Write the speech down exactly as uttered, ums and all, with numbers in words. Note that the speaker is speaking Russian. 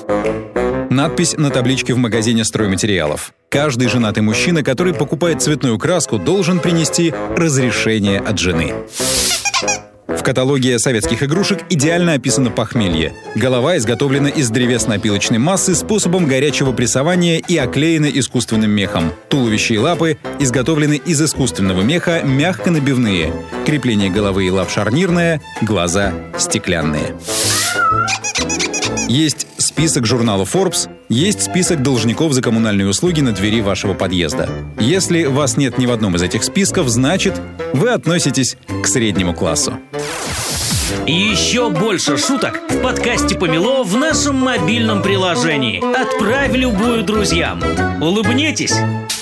Надпись на табличке в магазине стройматериалов. Каждый женатый мужчина, который покупает цветную краску, должен принести разрешение от жены. В каталоге советских игрушек идеально описано похмелье. Голова изготовлена из древесно-опилочной массы способом горячего прессования и оклеена искусственным мехом. Туловище и лапы изготовлены из искусственного меха, мягко набивные. Крепление головы и лап шарнирное, глаза стеклянные. Есть список журнала Forbes, есть список должников за коммунальные услуги на двери вашего подъезда. Если вас нет ни в одном из этих списков, значит, вы относитесь к среднему классу. И еще больше шуток в подкасте «Помело» в нашем мобильном приложении. Отправь любую друзьям. Улыбнитесь!